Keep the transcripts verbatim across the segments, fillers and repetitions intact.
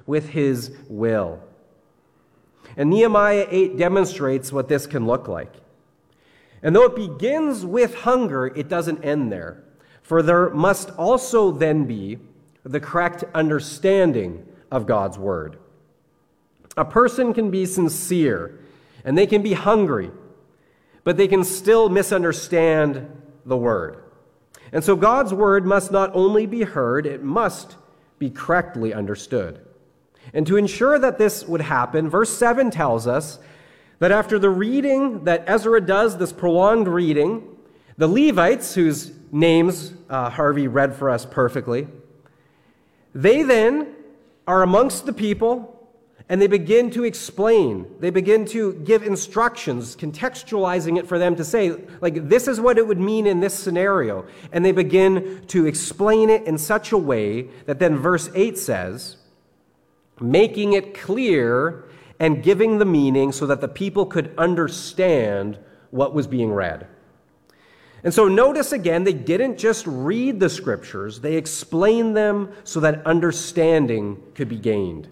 with his will. And Nehemiah eight demonstrates what this can look like. And though it begins with hunger, it doesn't end there. For there must also then be the correct understanding of God's word. A person can be sincere and they can be hungry, but they can still misunderstand the word. And so God's word must not only be heard, it must be correctly understood. And to ensure that this would happen, verse seven tells us that after the reading that Ezra does, this prolonged reading, the Levites, whose names uh, Harvey read for us perfectly, they then are amongst the people and they begin to explain. They begin to give instructions, contextualizing it for them to say, like, this is what it would mean in this scenario. And they begin to explain it in such a way that then verse eight says, making it clear and giving the meaning so that the people could understand what was being read. And so notice again, they didn't just read the scriptures, they explained them so that understanding could be gained.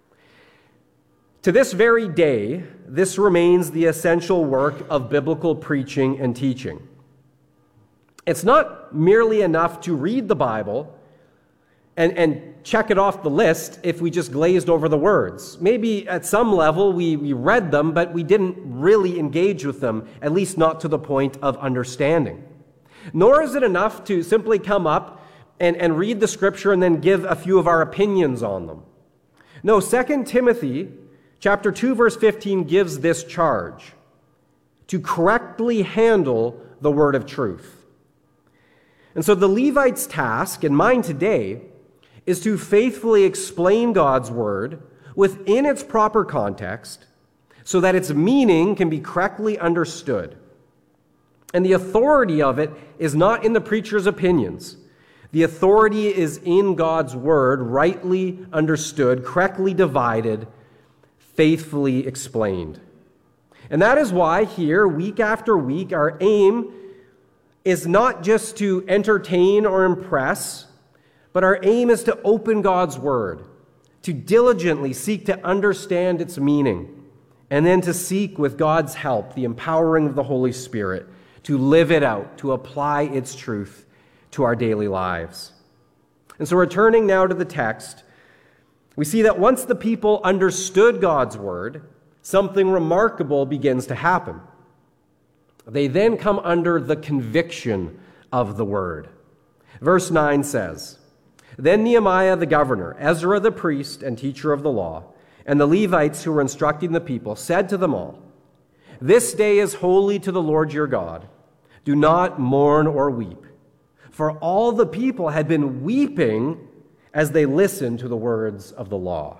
To this very day, this remains the essential work of biblical preaching and teaching. It's not merely enough to read the Bible and, and check it off the list if we just glazed over the words. Maybe at some level we, we read them, but we didn't really engage with them, at least not to the point of understanding. Nor is it enough to simply come up and, and read the scripture and then give a few of our opinions on them. No, Second Timothy chapter two, verse fifteen gives this charge: to correctly handle the word of truth. And so the Levites' task, and mine today, is to faithfully explain God's word within its proper context so that its meaning can be correctly understood. And the authority of it is not in the preacher's opinions. The authority is in God's word, rightly understood, correctly divided, faithfully explained. And that is why here, week after week, our aim is not just to entertain or impress, but our aim is to open God's word, to diligently seek to understand its meaning, and then to seek with God's help, the empowering of the Holy Spirit, to live it out, to apply its truth to our daily lives. And so returning now to the text, we see that once the people understood God's word, something remarkable begins to happen. They then come under the conviction of the word. Verse nine says, Then Nehemiah the governor, Ezra the priest and teacher of the law, and the Levites who were instructing the people said to them all, This day is holy to the Lord your God. Do not mourn or weep. For all the people had been weeping as they listened to the words of the law.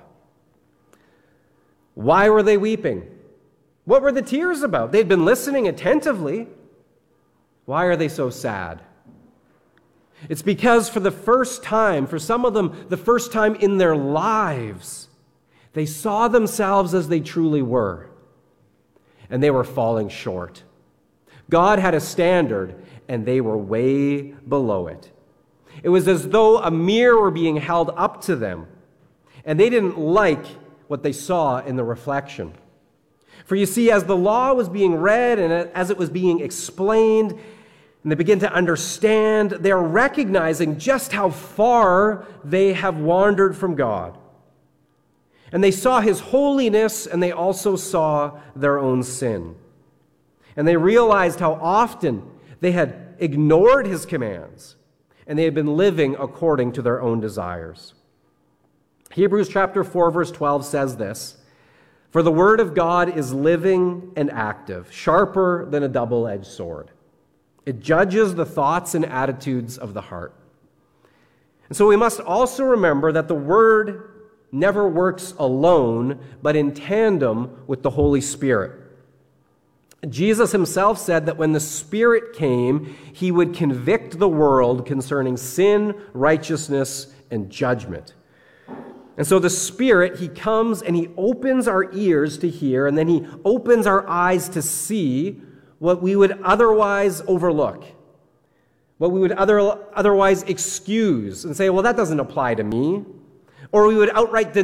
Why were they weeping? What were the tears about? They'd been listening attentively. Why are they so sad? It's because for the first time, for some of them, the first time in their lives, they saw themselves as they truly were, and they were falling short. God had a standard, and they were way below it. It was as though a mirror were being held up to them, and they didn't like what they saw in the reflection. For you see, as the law was being read and as it was being explained, and they begin to understand, they're recognizing just how far they have wandered from God. And they saw his holiness, and they also saw their own sin. And they realized how often they had ignored his commands, and they had been living according to their own desires. Hebrews chapter four, verse twelve says this, For the word of God is living and active, sharper than a double-edged sword. It judges the thoughts and attitudes of the heart. And so we must also remember that the word never works alone, but in tandem with the Holy Spirit. Jesus himself said that when the Spirit came, he would convict the world concerning sin, righteousness, and judgment. And so the Spirit, he comes and he opens our ears to hear, and then he opens our eyes to see what we would otherwise overlook, what we would other, otherwise excuse and say, well, that doesn't apply to me. Or we would outright deny